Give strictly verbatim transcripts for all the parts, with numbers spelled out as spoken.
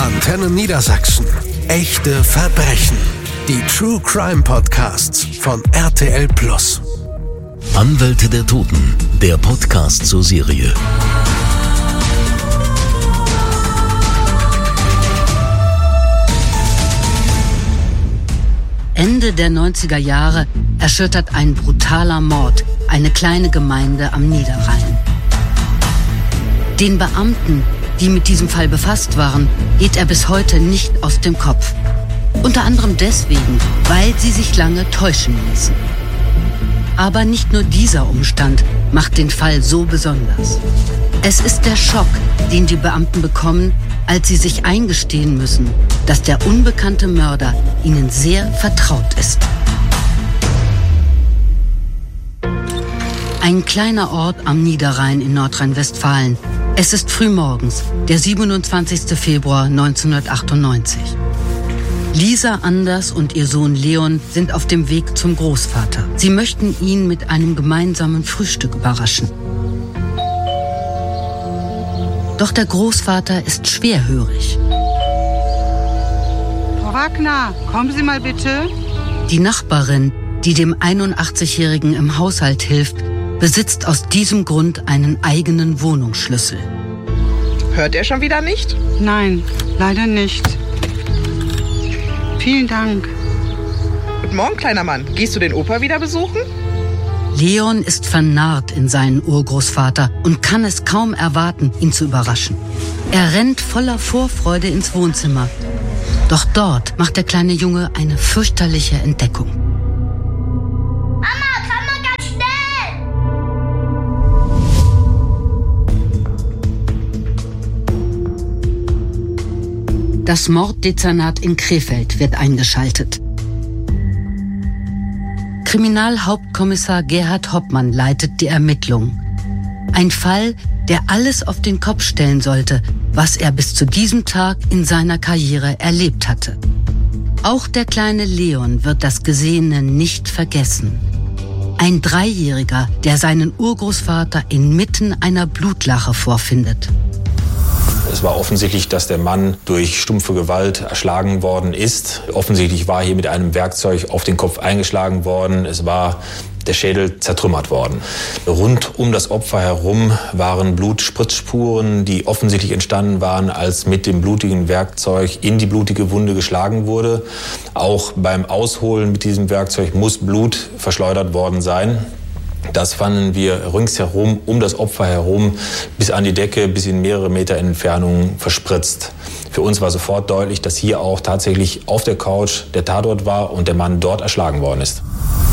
Antenne Niedersachsen. Echte Verbrechen. Die True Crime Podcasts von R T L Plus. Anwälte der Toten. Der Podcast zur Serie. Ende der neunziger Jahre erschüttert ein brutaler Mord eine kleine Gemeinde am Niederrhein. Den Beamten, die mit diesem Fall befasst waren, geht er bis heute nicht aus dem Kopf. Unter anderem deswegen, weil sie sich lange täuschen ließen. Aber nicht nur dieser Umstand macht den Fall so besonders. Es ist der Schock, den die Beamten bekommen, als sie sich eingestehen müssen, dass der unbekannte Mörder ihnen sehr vertraut ist. Ein kleiner Ort am Niederrhein in Nordrhein-Westfalen. Es ist frühmorgens, der siebenundzwanzigster Februar neunzehnhundertachtundneunzig. Lisa Anders und ihr Sohn Leon sind auf dem Weg zum Großvater. Sie möchten ihn mit einem gemeinsamen Frühstück überraschen. Doch der Großvater ist schwerhörig. Frau Wagner, kommen Sie mal bitte. Die Nachbarin, die dem einundachtzigjährigen im Haushalt hilft, besitzt aus diesem Grund einen eigenen Wohnungsschlüssel. Hört er schon wieder nicht? Nein, leider nicht. Vielen Dank. Guten Morgen, kleiner Mann. Gehst du den Opa wieder besuchen? Leon ist vernarrt in seinen Urgroßvater und kann es kaum erwarten, ihn zu überraschen. Er rennt voller Vorfreude ins Wohnzimmer. Doch dort macht der kleine Junge eine fürchterliche Entdeckung. Mama, komm mal ganz schnell! Das Morddezernat in Krefeld wird eingeschaltet. Kriminalhauptkommissar Gerhard Hoppmann leitet die Ermittlungen. Ein Fall, der alles auf den Kopf stellen sollte, was er bis zu diesem Tag in seiner Karriere erlebt hatte. Auch der kleine Leon wird das Gesehene nicht vergessen. Ein Dreijähriger, der seinen Urgroßvater inmitten einer Blutlache vorfindet. Es war offensichtlich, dass der Mann durch stumpfe Gewalt erschlagen worden ist. Offensichtlich war hier mit einem Werkzeug auf den Kopf eingeschlagen worden. Es war der Schädel zertrümmert worden. Rund um das Opfer herum waren Blutspritzspuren, die offensichtlich entstanden waren, als mit dem blutigen Werkzeug in die blutige Wunde geschlagen wurde. Auch beim Ausholen mit diesem Werkzeug muss Blut verschleudert worden sein. Das fanden wir ringsherum, um das Opfer herum, bis an die Decke, bis in mehrere Meter Entfernung verspritzt. Für uns war sofort deutlich, dass hier auch tatsächlich auf der Couch der Tatort war und der Mann dort erschlagen worden ist.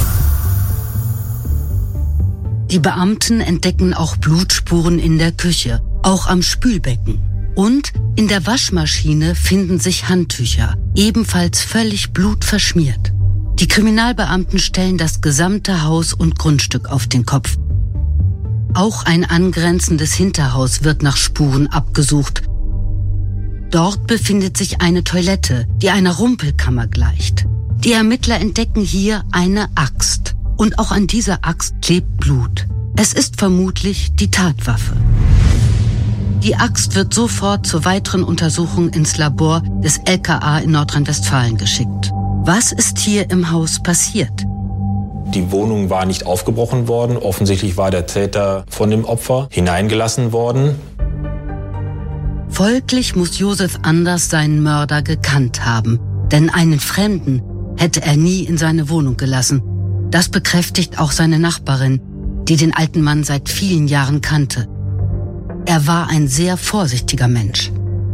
Die Beamten entdecken auch Blutspuren in der Küche, auch am Spülbecken. Und in der Waschmaschine finden sich Handtücher, ebenfalls völlig blutverschmiert. Die Kriminalbeamten stellen das gesamte Haus und Grundstück auf den Kopf. Auch ein angrenzendes Hinterhaus wird nach Spuren abgesucht. Dort befindet sich eine Toilette, die einer Rumpelkammer gleicht. Die Ermittler entdecken hier eine Axt. Und auch an dieser Axt klebt Blut. Es ist vermutlich die Tatwaffe. Die Axt wird sofort zur weiteren Untersuchung ins Labor des L K A in Nordrhein-Westfalen geschickt. Was ist hier im Haus passiert? Die Wohnung war nicht aufgebrochen worden. Offensichtlich war der Täter von dem Opfer hineingelassen worden. Folglich muss Josef Anders seinen Mörder gekannt haben. Denn einen Fremden hätte er nie in seine Wohnung gelassen. Das bekräftigt auch seine Nachbarin, die den alten Mann seit vielen Jahren kannte. Er war ein sehr vorsichtiger Mensch.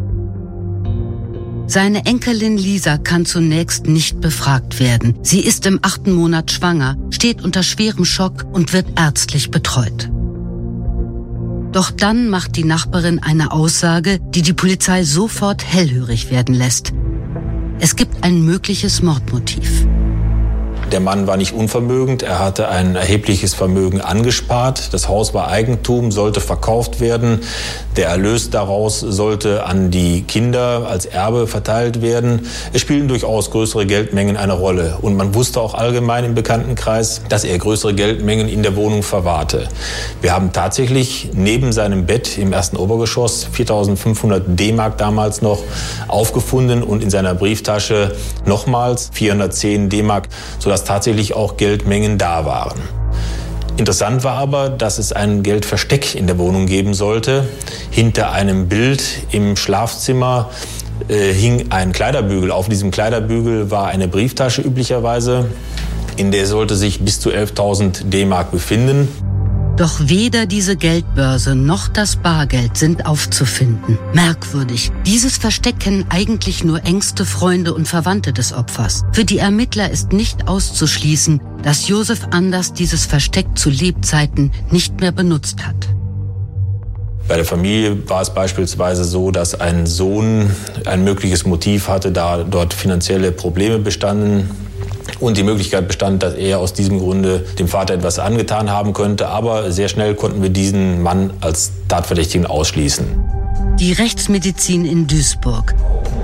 Seine Enkelin Lisa kann zunächst nicht befragt werden. Sie ist im achten Monat schwanger, steht unter schwerem Schock und wird ärztlich betreut. Doch dann macht die Nachbarin eine Aussage, die die Polizei sofort hellhörig werden lässt. Es gibt ein mögliches Mordmotiv. Der Mann war nicht unvermögend, er hatte ein erhebliches Vermögen angespart. Das Haus war Eigentum, sollte verkauft werden. Der Erlös daraus sollte an die Kinder als Erbe verteilt werden. Es spielten durchaus größere Geldmengen eine Rolle. Und man wusste auch allgemein im Bekanntenkreis, dass er größere Geldmengen in der Wohnung verwahrte. Wir haben tatsächlich neben seinem Bett im ersten Obergeschoss viertausendfünfhundert D-Mark damals noch aufgefunden und in seiner Brieftasche nochmals vierhundertzehn D-Mark, sodass tatsächlich auch Geldmengen da waren. Interessant war aber, dass es ein Geldversteck in der Wohnung geben sollte. Hinter einem Bild im Schlafzimmer äh, hing ein Kleiderbügel. Auf diesem Kleiderbügel war eine Brieftasche üblicherweise. In der sollte sich bis zu elftausend D-Mark befinden. Doch weder diese Geldbörse noch das Bargeld sind aufzufinden. Merkwürdig. Dieses Versteck kennen eigentlich nur engste Freunde und Verwandte des Opfers. Für die Ermittler ist nicht auszuschließen, dass Josef Anders dieses Versteck zu Lebzeiten nicht mehr benutzt hat. Bei der Familie war es beispielsweise so, dass ein Sohn ein mögliches Motiv hatte, da dort finanzielle Probleme bestanden. Und die Möglichkeit bestand, dass er aus diesem Grunde dem Vater etwas angetan haben könnte. Aber sehr schnell konnten wir diesen Mann als Tatverdächtigen ausschließen. Die Rechtsmedizin in Duisburg.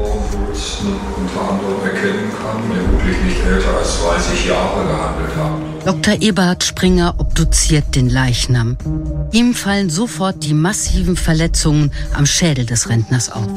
Unter anderem erkennen kann, vermutlich nicht älter als dreißig Jahre gehandelt haben. Doktor Eberhard Springer obduziert den Leichnam. Ihm fallen sofort die massiven Verletzungen am Schädel des Rentners auf.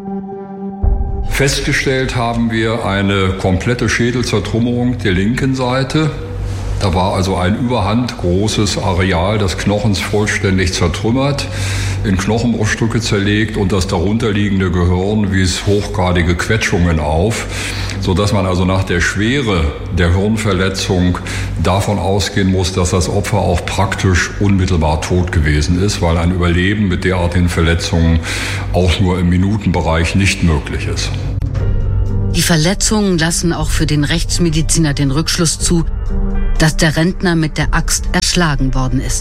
Festgestellt haben wir eine komplette Schädelzertrümmerung der linken Seite. Da war also ein überhand großes Areal des Knochens vollständig zertrümmert, in Knochenbruchstücke zerlegt und das darunterliegende Gehirn wies hochgradige Quetschungen auf, sodass man also nach der Schwere der Hirnverletzung davon ausgehen muss, dass das Opfer auch praktisch unmittelbar tot gewesen ist, weil ein Überleben mit derartigen Verletzungen auch nur im Minutenbereich nicht möglich ist. Die Verletzungen lassen auch für den Rechtsmediziner den Rückschluss zu, dass der Rentner mit der Axt erschlagen worden ist.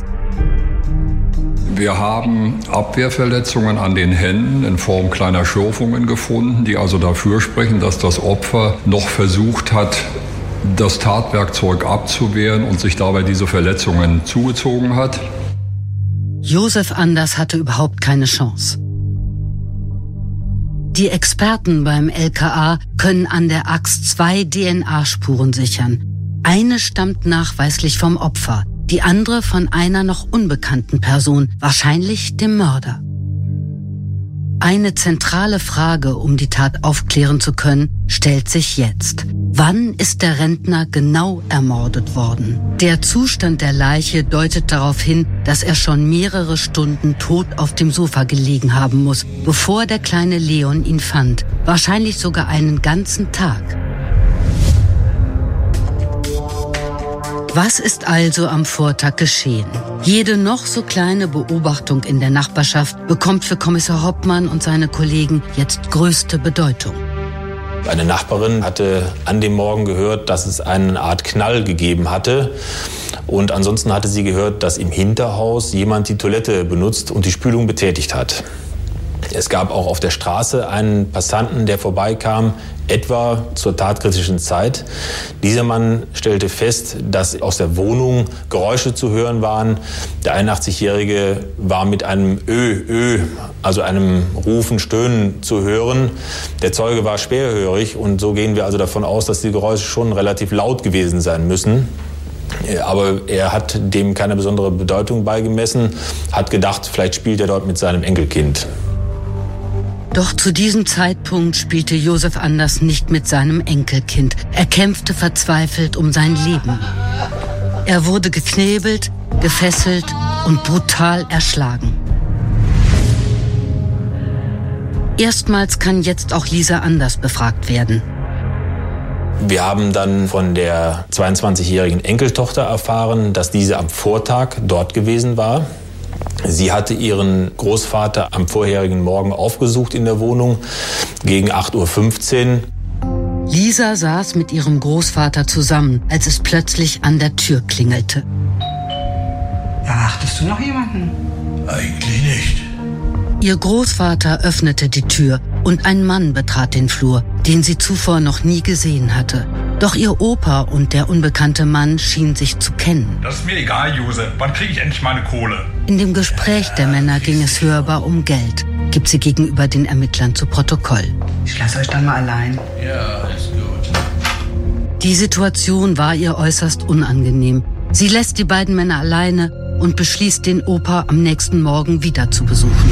Wir haben Abwehrverletzungen an den Händen in Form kleiner Schürfungen gefunden, die also dafür sprechen, dass das Opfer noch versucht hat, das Tatwerkzeug abzuwehren und sich dabei diese Verletzungen zugezogen hat. Josef Anders hatte überhaupt keine Chance. Die Experten beim L K A können an der Axt zwei D N A-Spuren sichern. Eine stammt nachweislich vom Opfer, die andere von einer noch unbekannten Person, wahrscheinlich dem Mörder. Eine zentrale Frage, um die Tat aufklären zu können, stellt sich jetzt. Wann ist der Rentner genau ermordet worden? Der Zustand der Leiche deutet darauf hin, dass er schon mehrere Stunden tot auf dem Sofa gelegen haben muss, bevor der kleine Leon ihn fand. Wahrscheinlich sogar einen ganzen Tag. Was ist also am Vortag geschehen? Jede noch so kleine Beobachtung in der Nachbarschaft bekommt für Kommissar Hoppmann und seine Kollegen jetzt größte Bedeutung. Eine Nachbarin hatte an dem Morgen gehört, dass es eine Art Knall gegeben hatte. Und ansonsten hatte sie gehört, dass im Hinterhaus jemand die Toilette benutzt und die Spülung betätigt hat. Es gab auch auf der Straße einen Passanten, der vorbeikam, etwa zur tatkritischen Zeit. Dieser Mann stellte fest, dass aus der Wohnung Geräusche zu hören waren. Der einundachtzigjährige war mit einem Ö, Ö, also einem Rufen, Stöhnen zu hören. Der Zeuge war schwerhörig und so gehen wir also davon aus, dass die Geräusche schon relativ laut gewesen sein müssen. Aber er hat dem keine besondere Bedeutung beigemessen, hat gedacht, vielleicht spielt er dort mit seinem Enkelkind. Doch zu diesem Zeitpunkt spielte Josef Anders nicht mit seinem Enkelkind. Er kämpfte verzweifelt um sein Leben. Er wurde geknebelt, gefesselt und brutal erschlagen. Erstmals kann jetzt auch Lisa Anders befragt werden. Wir haben dann von der zweiundzwanzigjährigen Enkeltochter erfahren, dass diese am Vortag dort gewesen war. Sie hatte ihren Großvater am vorherigen Morgen aufgesucht in der Wohnung gegen acht Uhr fünfzehn. Lisa saß mit ihrem Großvater zusammen, als es plötzlich an der Tür klingelte. Erachtest du noch jemanden? Eigentlich nicht. Ihr Großvater öffnete die Tür und ein Mann betrat den Flur, den sie zuvor noch nie gesehen hatte. Doch ihr Opa und der unbekannte Mann schienen sich zu kennen. Das ist mir egal, Jose. Wann kriege ich endlich meine Kohle? In dem Gespräch der Männer ging es hörbar um Geld, gibt sie gegenüber den Ermittlern zu Protokoll. Ich lasse euch dann mal allein. Ja, ist gut. Die Situation war ihr äußerst unangenehm. Sie lässt die beiden Männer alleine und beschließt, den Opa am nächsten Morgen wieder zu besuchen.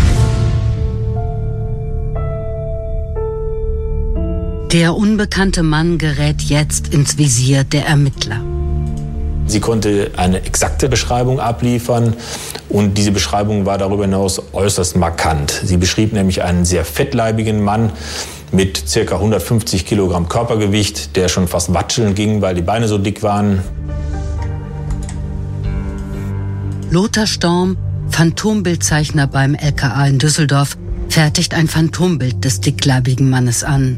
Der unbekannte Mann gerät jetzt ins Visier der Ermittler. Sie konnte eine exakte Beschreibung abliefern und diese Beschreibung war darüber hinaus äußerst markant. Sie beschrieb nämlich einen sehr fettleibigen Mann mit ca. hundertfünfzig Kilogramm Körpergewicht, der schon fast watscheln ging, weil die Beine so dick waren. Lothar Storm, Phantombildzeichner beim L K A in Düsseldorf, fertigt ein Phantombild des dickleibigen Mannes an.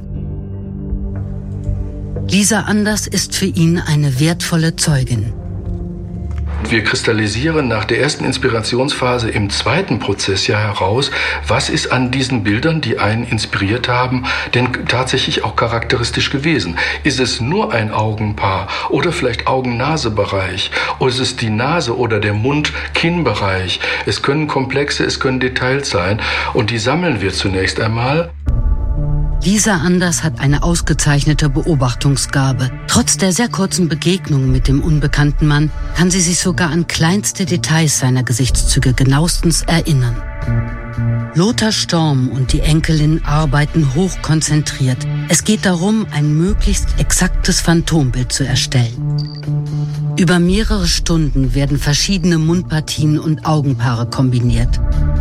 Lisa Anders ist für ihn eine wertvolle Zeugin. Wir kristallisieren nach der ersten Inspirationsphase im zweiten Prozess ja heraus, was ist an diesen Bildern, die einen inspiriert haben, denn tatsächlich auch charakteristisch gewesen. Ist es nur ein Augenpaar oder vielleicht Augen-Nase-Bereich? Oder ist es die Nase oder der Mund-Kinn-Bereich? Es können Komplexe, es können Details sein und die sammeln wir zunächst einmal. Lisa Anders hat eine ausgezeichnete Beobachtungsgabe. Trotz der sehr kurzen Begegnung mit dem unbekannten Mann kann sie sich sogar an kleinste Details seiner Gesichtszüge genauestens erinnern. Lothar Storm und die Enkelin arbeiten hochkonzentriert. Es geht darum, ein möglichst exaktes Phantombild zu erstellen. Über mehrere Stunden werden verschiedene Mundpartien und Augenpaare kombiniert.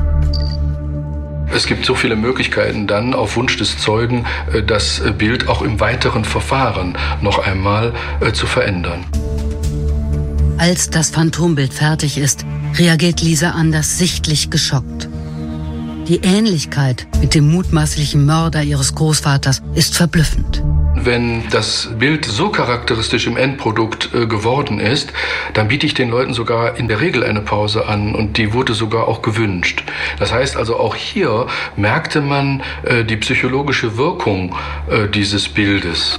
Es gibt so viele Möglichkeiten dann, auf Wunsch des Zeugen, das Bild auch im weiteren Verfahren noch einmal zu verändern. Als das Phantombild fertig ist, reagiert Lisa Anders sichtlich geschockt. Die Ähnlichkeit mit dem mutmaßlichen Mörder ihres Großvaters ist verblüffend. Wenn das Bild so charakteristisch im Endprodukt äh, geworden ist, dann biete ich den Leuten sogar in der Regel eine Pause an und die wurde sogar auch gewünscht. Das heißt also, auch hier merkte man äh, die psychologische Wirkung äh, dieses Bildes.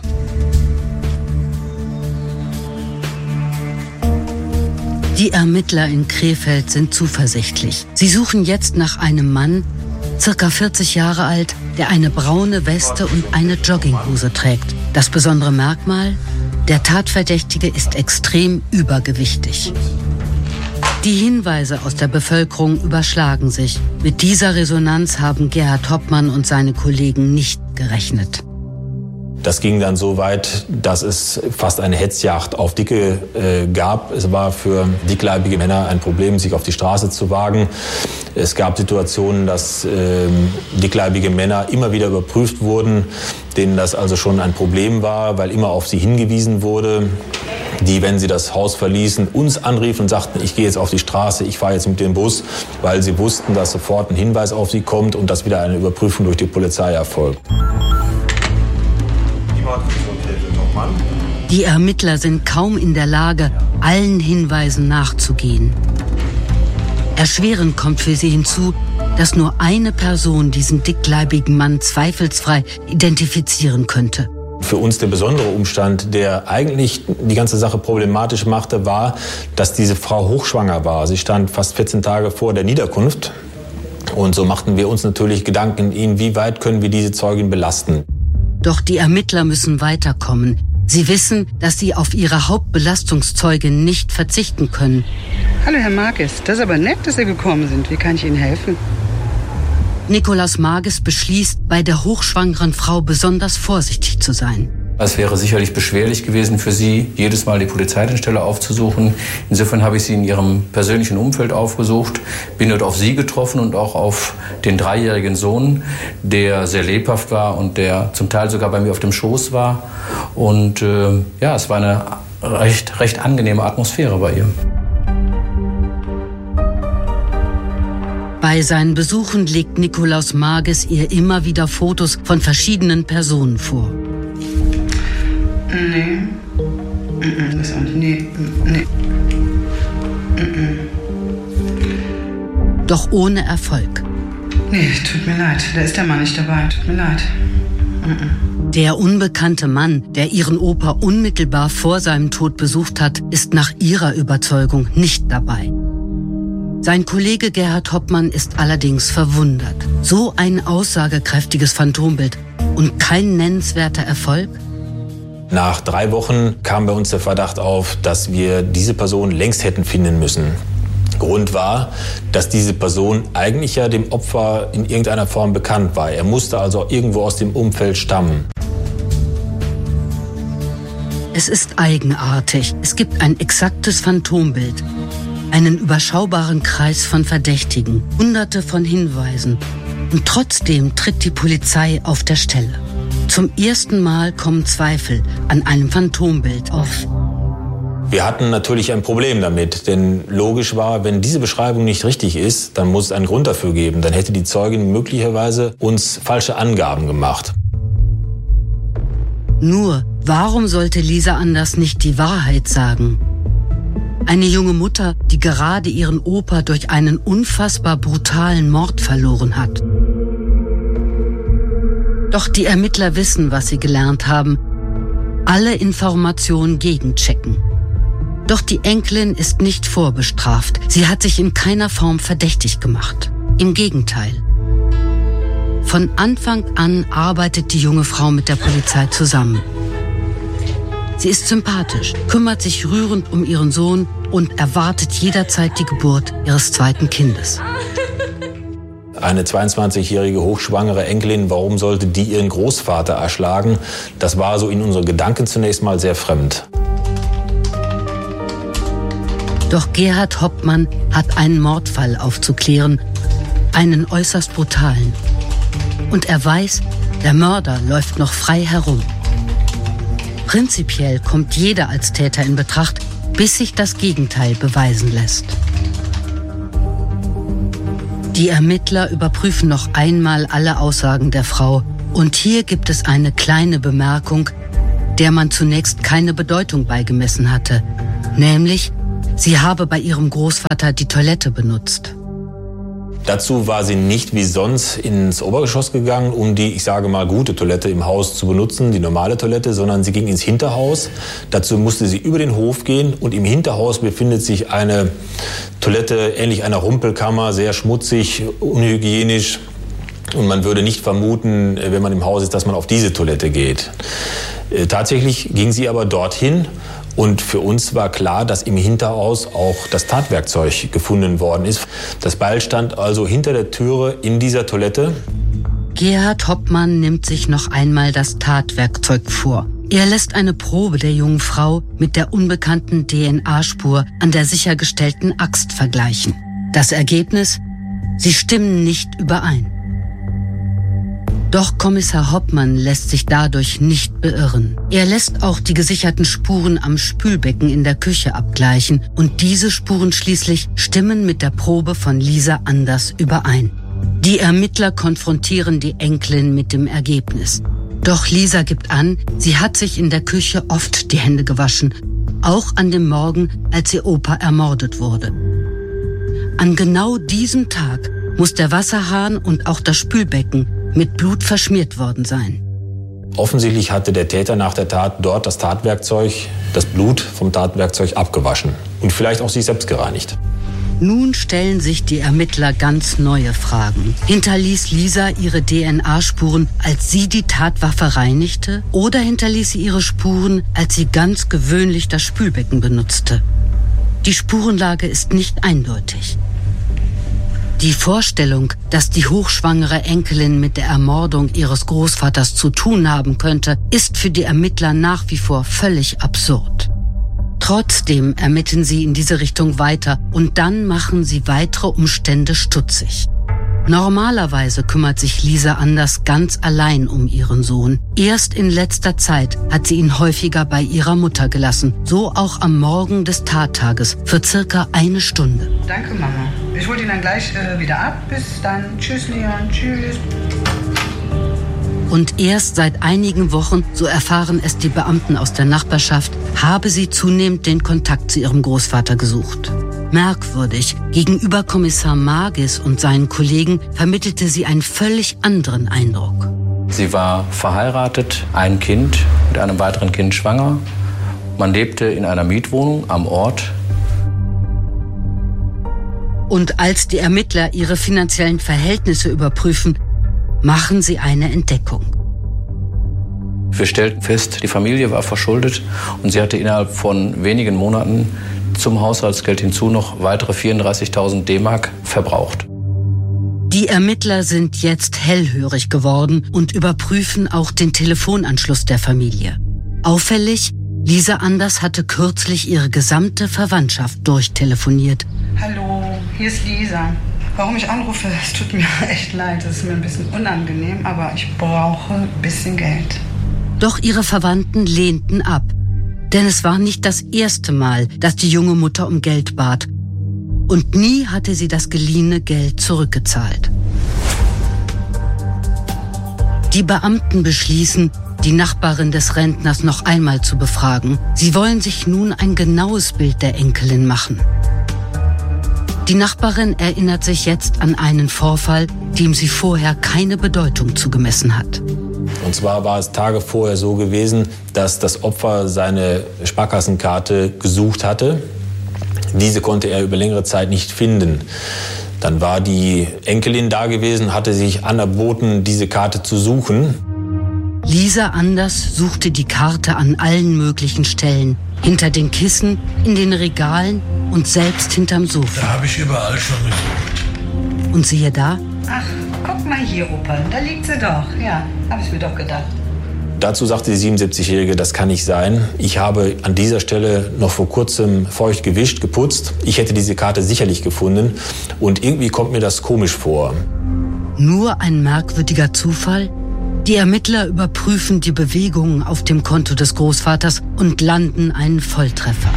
Die Ermittler in Krefeld sind zuversichtlich. Sie suchen jetzt nach einem Mann, circa vierzig Jahre alt, der eine braune Weste und eine Jogginghose trägt. Das besondere Merkmal: der Tatverdächtige ist extrem übergewichtig. Die Hinweise aus der Bevölkerung überschlagen sich. Mit dieser Resonanz haben Gerhard Hoppmann und seine Kollegen nicht gerechnet. Das ging dann so weit, dass es fast eine Hetzjagd auf Dicke äh, gab. Es war für dickleibige Männer ein Problem, sich auf die Straße zu wagen. Es gab Situationen, dass äh, dickleibige Männer immer wieder überprüft wurden, denen das also schon ein Problem war, weil immer auf sie hingewiesen wurde, die, wenn sie das Haus verließen, uns anriefen und sagten, ich gehe jetzt auf die Straße, ich fahre jetzt mit dem Bus, weil sie wussten, dass sofort ein Hinweis auf sie kommt und dass wieder eine Überprüfung durch die Polizei erfolgt. Die Ermittler sind kaum in der Lage, allen Hinweisen nachzugehen. Erschwerend kommt für sie hinzu, dass nur eine Person diesen dickleibigen Mann zweifelsfrei identifizieren könnte. Für uns der besondere Umstand, der eigentlich die ganze Sache problematisch machte, war, dass diese Frau hochschwanger war. Sie stand fast vierzehn Tage vor der Niederkunft. Und so machten wir uns natürlich Gedanken, inwieweit können wir diese Zeugin belasten. Doch die Ermittler müssen weiterkommen. Sie wissen, dass sie auf ihre Hauptbelastungszeugin nicht verzichten können. Hallo, Herr Marques. Das ist aber nett, dass Sie gekommen sind. Wie kann ich Ihnen helfen? Nikolaus Marques beschließt, bei der hochschwangeren Frau besonders vorsichtig zu sein. Es wäre sicherlich beschwerlich gewesen für Sie, jedes Mal die Polizeidienststelle aufzusuchen. Insofern habe ich sie in Ihrem persönlichen Umfeld aufgesucht, bin dort auf Sie getroffen und auch auf den dreijährigen Sohn, der sehr lebhaft war und der zum Teil sogar bei mir auf dem Schoß war. Und äh, ja, es war eine recht, recht angenehme Atmosphäre bei ihr. Bei seinen Besuchen legt Nikolaus Marques ihr immer wieder Fotos von verschiedenen Personen vor. Nee. Mm-mm, das auch nicht. Nee. Nee. Mm-mm. Doch ohne Erfolg. Nee, tut mir leid. Da ist der Mann nicht dabei. Tut mir leid. Mm-mm. Der unbekannte Mann, der ihren Opa unmittelbar vor seinem Tod besucht hat, ist nach ihrer Überzeugung nicht dabei. Sein Kollege Gerhard Hoppmann ist allerdings verwundert. So ein aussagekräftiges Phantombild und kein nennenswerter Erfolg? Nach drei Wochen kam bei uns der Verdacht auf, dass wir diese Person längst hätten finden müssen. Grund war, dass diese Person eigentlich ja dem Opfer in irgendeiner Form bekannt war. Er musste also irgendwo aus dem Umfeld stammen. Es ist eigenartig. Es gibt ein exaktes Phantombild. Einen überschaubaren Kreis von Verdächtigen, hunderte von Hinweisen. Und trotzdem tritt die Polizei auf der Stelle. Zum ersten Mal kommen Zweifel an einem Phantombild auf. Wir hatten natürlich ein Problem damit, denn logisch war, wenn diese Beschreibung nicht richtig ist, dann muss es einen Grund dafür geben. Dann hätte die Zeugin möglicherweise uns falsche Angaben gemacht. Nur, warum sollte Lisa Anders nicht die Wahrheit sagen? Eine junge Mutter, die gerade ihren Opa durch einen unfassbar brutalen Mord verloren hat. Doch die Ermittler wissen, was sie gelernt haben. Alle Informationen gegenchecken. Doch die Enkelin ist nicht vorbestraft. Sie hat sich in keiner Form verdächtig gemacht. Im Gegenteil. Von Anfang an arbeitet die junge Frau mit der Polizei zusammen. Sie ist sympathisch, kümmert sich rührend um ihren Sohn und erwartet jederzeit die Geburt ihres zweiten Kindes. Eine zweiundzwanzigjährige hochschwangere Enkelin, warum sollte die ihren Großvater erschlagen? Das war so in unseren Gedanken zunächst mal sehr fremd. Doch Gerhard Hoppmann hat einen Mordfall aufzuklären, einen äußerst brutalen. Und er weiß, der Mörder läuft noch frei herum. Prinzipiell kommt jeder als Täter in Betracht, bis sich das Gegenteil beweisen lässt. Die Ermittler überprüfen noch einmal alle Aussagen der Frau. Und hier gibt es eine kleine Bemerkung, der man zunächst keine Bedeutung beigemessen hatte. Nämlich, sie habe bei ihrem Großvater die Toilette benutzt. Dazu war sie nicht wie sonst ins Obergeschoss gegangen, um die, ich sage mal, gute Toilette im Haus zu benutzen, die normale Toilette, sondern sie ging ins Hinterhaus. Dazu musste sie über den Hof gehen und im Hinterhaus befindet sich eine Toilette, ähnlich einer Rumpelkammer, sehr schmutzig, unhygienisch. Und man würde nicht vermuten, wenn man im Haus ist, dass man auf diese Toilette geht. Tatsächlich ging sie aber dorthin. Und für uns war klar, dass im Hinterhaus auch das Tatwerkzeug gefunden worden ist. Das Beil stand also hinter der Türe in dieser Toilette. Gerhard Hoppmann nimmt sich noch einmal das Tatwerkzeug vor. Er lässt eine Probe der jungen Frau mit der unbekannten D N A-Spur an der sichergestellten Axt vergleichen. Das Ergebnis? Sie stimmen nicht überein. Doch Kommissar Hoppmann lässt sich dadurch nicht beirren. Er lässt auch die gesicherten Spuren am Spülbecken in der Küche abgleichen und diese Spuren schließlich stimmen mit der Probe von Lisa Anders überein. Die Ermittler konfrontieren die Enkelin mit dem Ergebnis. Doch Lisa gibt an, sie hat sich in der Küche oft die Hände gewaschen, auch an dem Morgen, als ihr Opa ermordet wurde. An genau diesem Tag muss der Wasserhahn und auch das Spülbecken mit Blut verschmiert worden sein. Offensichtlich hatte der Täter nach der Tat dort das Tatwerkzeug, das Blut vom Tatwerkzeug abgewaschen und vielleicht auch sich selbst gereinigt. Nun stellen sich die Ermittler ganz neue Fragen. Hinterließ Lisa ihre D N A-Spuren, als sie die Tatwaffe reinigte? Oder hinterließ sie ihre Spuren, als sie ganz gewöhnlich das Spülbecken benutzte? Die Spurenlage ist nicht eindeutig. Die Vorstellung, dass die hochschwangere Enkelin mit der Ermordung ihres Großvaters zu tun haben könnte, ist für die Ermittler nach wie vor völlig absurd. Trotzdem ermitteln sie in diese Richtung weiter und dann machen sie weitere Umstände stutzig. Normalerweise kümmert sich Lisa Anders ganz allein um ihren Sohn. Erst in letzter Zeit hat sie ihn häufiger bei ihrer Mutter gelassen. So auch am Morgen des Tattages für circa eine Stunde. Danke, Mama. Ich hole ihn dann gleich äh, wieder ab. Bis dann. Tschüss, Leon. Tschüss. Und erst seit einigen Wochen, so erfahren es die Beamten aus der Nachbarschaft, habe sie zunehmend den Kontakt zu ihrem Großvater gesucht. Merkwürdig, gegenüber Kommissar Magis und seinen Kollegen vermittelte sie einen völlig anderen Eindruck. Sie war verheiratet, ein Kind, mit einem weiteren Kind schwanger. Man lebte in einer Mietwohnung am Ort. Und als die Ermittler ihre finanziellen Verhältnisse überprüfen, machen sie eine Entdeckung. Wir stellten fest, die Familie war verschuldet und sie hatte innerhalb von wenigen Monaten zum Haushaltsgeld hinzu noch weitere vierunddreißigtausend D-Mark verbraucht. Die Ermittler sind jetzt hellhörig geworden und überprüfen auch den Telefonanschluss der Familie. Auffällig, Lisa Anders hatte kürzlich ihre gesamte Verwandtschaft durchtelefoniert. Hallo, hier ist Lisa. Warum ich anrufe, es tut mir echt leid, es ist mir ein bisschen unangenehm, aber ich brauche ein bisschen Geld. Doch ihre Verwandten lehnten ab. Denn es war nicht das erste Mal, dass die junge Mutter um Geld bat. Und nie hatte sie das geliehene Geld zurückgezahlt. Die Beamten beschließen, die Nachbarin des Rentners noch einmal zu befragen. Sie wollen sich nun ein genaues Bild der Enkelin machen. Die Nachbarin erinnert sich jetzt an einen Vorfall, dem sie vorher keine Bedeutung zugemessen hat. Und zwar war es Tage vorher so gewesen, dass das Opfer seine Sparkassenkarte gesucht hatte. Diese konnte er über längere Zeit nicht finden. Dann war die Enkelin da gewesen, hatte sich anerboten, diese Karte zu suchen. Lisa Anders suchte die Karte an allen möglichen Stellen. Hinter den Kissen, in den Regalen und selbst hinterm Sofa. Da habe ich überall schon gesucht. Und siehe da. Ach, guck mal hier, Opa, da liegt sie doch. Ja, habe ich mir doch gedacht. Dazu sagte die siebenundsiebzigjährige, das kann nicht sein. Ich habe an dieser Stelle noch vor kurzem feucht gewischt, geputzt. Ich hätte diese Karte sicherlich gefunden. Und irgendwie kommt mir das komisch vor. Nur ein merkwürdiger Zufall? Die Ermittler überprüfen die Bewegungen auf dem Konto des Großvaters und landen einen Volltreffer.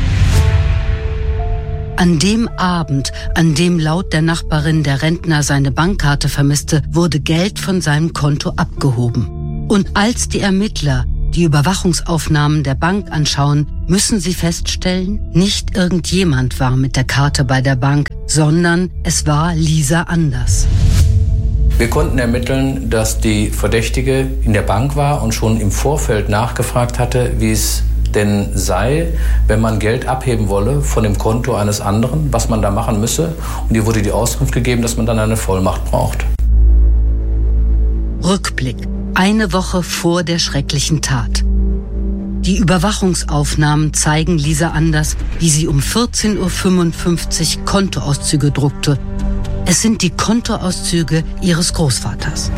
An dem Abend, an dem laut der Nachbarin der Rentner seine Bankkarte vermisste, wurde Geld von seinem Konto abgehoben. Und als die Ermittler die Überwachungsaufnahmen der Bank anschauen, müssen sie feststellen, nicht irgendjemand war mit der Karte bei der Bank, sondern es war Lisa Anders. Wir konnten ermitteln, dass die Verdächtige in der Bank war und schon im Vorfeld nachgefragt hatte, wie es denn sei, wenn man Geld abheben wolle von dem Konto eines anderen, was man da machen müsse. Und ihr wurde die Auskunft gegeben, dass man dann eine Vollmacht braucht. Rückblick. Eine Woche vor der schrecklichen Tat. Die Überwachungsaufnahmen zeigen Lisa Anders, wie sie um vierzehn Uhr fünfundfünfzig Kontoauszüge druckte. Es sind die Kontoauszüge ihres Großvaters.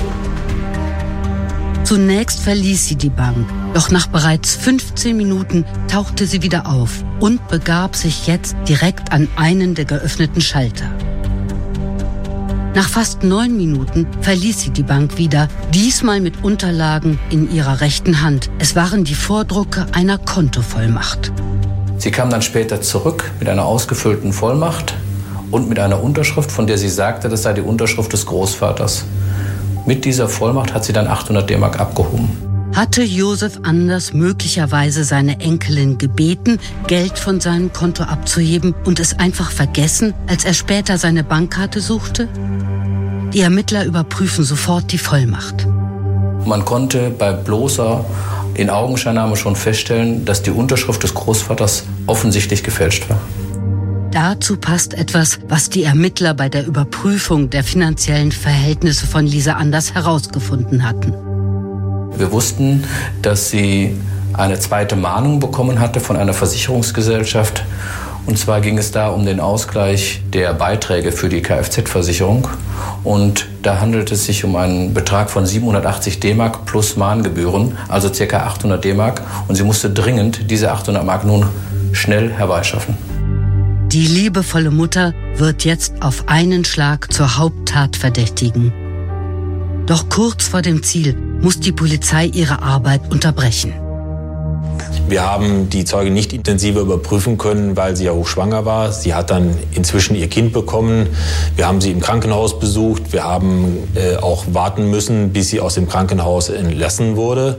Zunächst verließ sie die Bank, doch nach bereits fünfzehn Minuten tauchte sie wieder auf und begab sich jetzt direkt an einen der geöffneten Schalter. Nach fast neun Minuten verließ sie die Bank wieder, diesmal mit Unterlagen in ihrer rechten Hand. Es waren die Vordrucke einer Kontovollmacht. Sie kam dann später zurück mit einer ausgefüllten Vollmacht und mit einer Unterschrift, von der sie sagte, das sei die Unterschrift des Großvaters. Mit dieser Vollmacht hat sie dann achthundert D-Mark abgehoben. Hatte Josef Anders möglicherweise seine Enkelin gebeten, Geld von seinem Konto abzuheben und es einfach vergessen, als er später seine Bankkarte suchte? Die Ermittler überprüfen sofort die Vollmacht. Man konnte bei bloßer Inaugenscheinnahme schon feststellen, dass die Unterschrift des Großvaters offensichtlich gefälscht war. Dazu passt etwas, was die Ermittler bei der Überprüfung der finanziellen Verhältnisse von Lisa Anders herausgefunden hatten. Wir wussten, dass sie eine zweite Mahnung bekommen hatte von einer Versicherungsgesellschaft. Und zwar ging es da um den Ausgleich der Beiträge für die Kfz-Versicherung. Und da handelt es sich um einen Betrag von siebenhundertachtzig D-Mark plus Mahngebühren, also ca. achthundert D-Mark. Und sie musste dringend diese achthundert Mark nun schnell herbeischaffen. Die liebevolle Mutter wird jetzt auf einen Schlag zur Haupttatverdächtigen. Doch kurz vor dem Ziel muss die Polizei ihre Arbeit unterbrechen. Wir haben die Zeugin nicht intensiver überprüfen können, weil sie ja hochschwanger war. Sie hat dann inzwischen ihr Kind bekommen. Wir haben sie im Krankenhaus besucht. Wir haben äh, auch warten müssen, bis sie aus dem Krankenhaus entlassen wurde.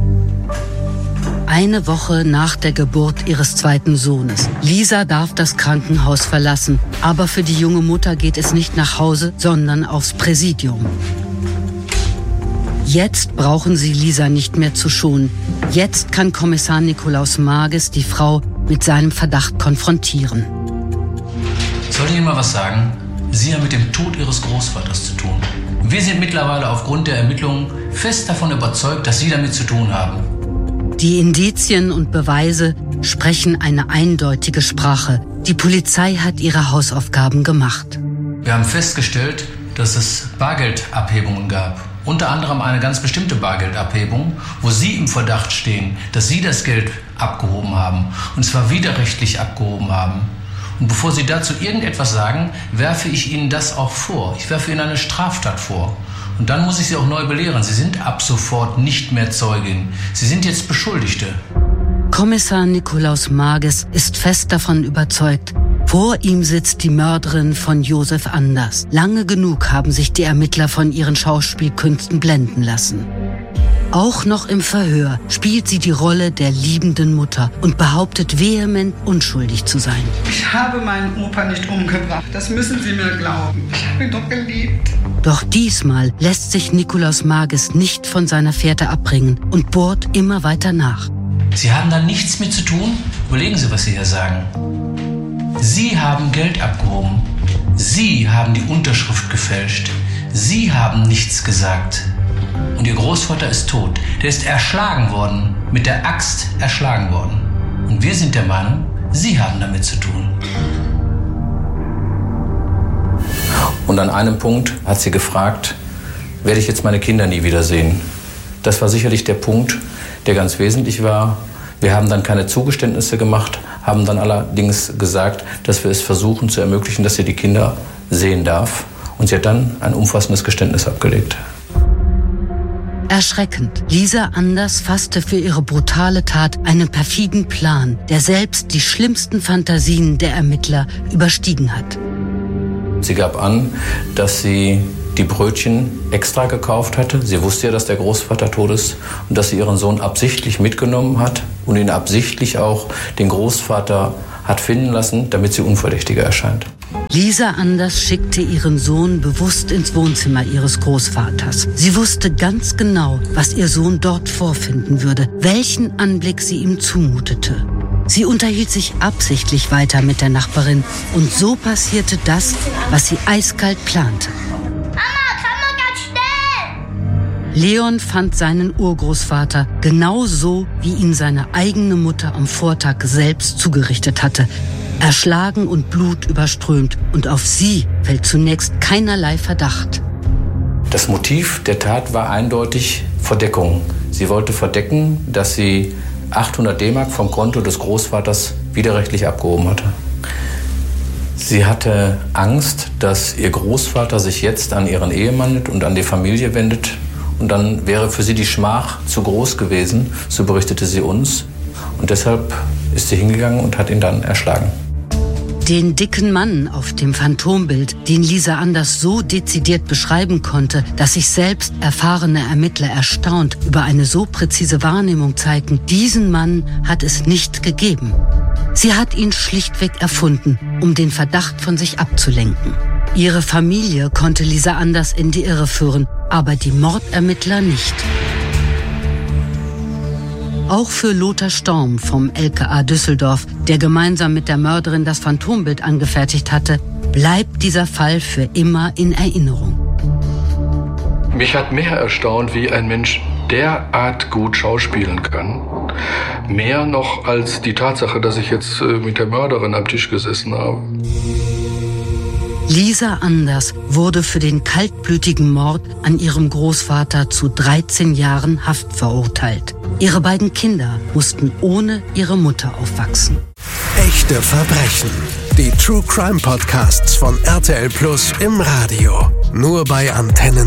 Eine Woche nach der Geburt ihres zweiten Sohnes. Lisa darf das Krankenhaus verlassen. Aber für die junge Mutter geht es nicht nach Hause, sondern aufs Präsidium. Jetzt brauchen sie Lisa nicht mehr zu schonen. Jetzt kann Kommissar Nikolaus Marges die Frau mit seinem Verdacht konfrontieren. Soll ich Ihnen mal was sagen? Sie haben mit dem Tod Ihres Großvaters zu tun. Wir sind mittlerweile aufgrund der Ermittlungen fest davon überzeugt, dass Sie damit zu tun haben. Die Indizien und Beweise sprechen eine eindeutige Sprache. Die Polizei hat ihre Hausaufgaben gemacht. Wir haben festgestellt, dass es Bargeldabhebungen gab. Unter anderem eine ganz bestimmte Bargeldabhebung, wo Sie im Verdacht stehen, dass Sie das Geld abgehoben haben. Und zwar widerrechtlich abgehoben haben. Und bevor Sie dazu irgendetwas sagen, werfe ich Ihnen das auch vor. Ich werfe Ihnen eine Straftat vor. Und dann muss ich Sie auch neu belehren. Sie sind ab sofort nicht mehr Zeugin. Sie sind jetzt Beschuldigte. Kommissar Nikolaus Marges ist fest davon überzeugt, vor ihm sitzt die Mörderin von Josef Anders. Lange genug haben sich die Ermittler von ihren Schauspielkünsten blenden lassen. Auch noch im Verhör spielt sie die Rolle der liebenden Mutter und behauptet vehement, unschuldig zu sein. Ich habe meinen Opa nicht umgebracht, das müssen Sie mir glauben. Ich habe ihn doch geliebt. Doch diesmal lässt sich Nikolaus Marges nicht von seiner Fährte abbringen und bohrt immer weiter nach. Sie haben da nichts mit zu tun? Überlegen Sie, was Sie hier sagen. Sie haben Geld abgehoben. Sie haben die Unterschrift gefälscht. Sie haben nichts gesagt. Und Ihr Großvater ist tot. Der ist erschlagen worden, mit der Axt erschlagen worden. Und wir sind der Meinung, Sie haben damit zu tun. Und an einem Punkt hat sie gefragt, werde ich jetzt meine Kinder nie wiedersehen? Das war sicherlich der Punkt, der ganz wesentlich war. Wir haben dann keine Zugeständnisse gemacht, haben dann allerdings gesagt, dass wir es versuchen zu ermöglichen, dass sie die Kinder sehen darf. Und sie hat dann ein umfassendes Geständnis abgelegt. Erschreckend. Lisa Anders fasste für ihre brutale Tat einen perfiden Plan, der selbst die schlimmsten Fantasien der Ermittler überstiegen hat. Sie gab an, dass sie die Brötchen extra gekauft hatte. Sie wusste ja, dass der Großvater tot ist und dass sie ihren Sohn absichtlich mitgenommen hat und ihn absichtlich auch den Großvater hat finden lassen, damit sie unverdächtiger erscheint. Lisa Anders schickte ihren Sohn bewusst ins Wohnzimmer ihres Großvaters. Sie wusste ganz genau, was ihr Sohn dort vorfinden würde, welchen Anblick sie ihm zumutete. Sie unterhielt sich absichtlich weiter mit der Nachbarin und so passierte das, was sie eiskalt plante. Mama, komm mal ganz schnell! Leon fand seinen Urgroßvater genau so, wie ihn seine eigene Mutter am Vortag selbst zugerichtet hatte. Erschlagen und blutüberströmt, und auf sie fällt zunächst keinerlei Verdacht. Das Motiv der Tat war eindeutig Verdeckung. Sie wollte verdecken, dass sie achthundert D-Mark vom Konto des Großvaters widerrechtlich abgehoben hatte. Sie hatte Angst, dass ihr Großvater sich jetzt an ihren Ehemann und an die Familie wendet. Und dann wäre für sie die Schmach zu groß gewesen, so berichtete sie uns. Und deshalb ist sie hingegangen und hat ihn dann erschlagen. Den dicken Mann auf dem Phantombild, den Lisa Anders so dezidiert beschreiben konnte, dass sich selbst erfahrene Ermittler erstaunt über eine so präzise Wahrnehmung zeigten, diesen Mann hat es nicht gegeben. Sie hat ihn schlichtweg erfunden, um den Verdacht von sich abzulenken. Ihre Familie konnte Lisa Anders in die Irre führen, aber die Mordermittler nicht. Auch für Lothar Storm vom L K A Düsseldorf, der gemeinsam mit der Mörderin das Phantombild angefertigt hatte, bleibt dieser Fall für immer in Erinnerung. Mich hat mehr erstaunt, wie ein Mensch derart gut schauspielen kann. Mehr noch als die Tatsache, dass ich jetzt mit der Mörderin am Tisch gesessen habe. Lisa Anders wurde für den kaltblütigen Mord an ihrem Großvater zu dreizehn Jahren Haft verurteilt. Ihre beiden Kinder mussten ohne ihre Mutter aufwachsen. Echte Verbrechen. Die True Crime Podcasts von R T L Plus im Radio. Nur bei Antenne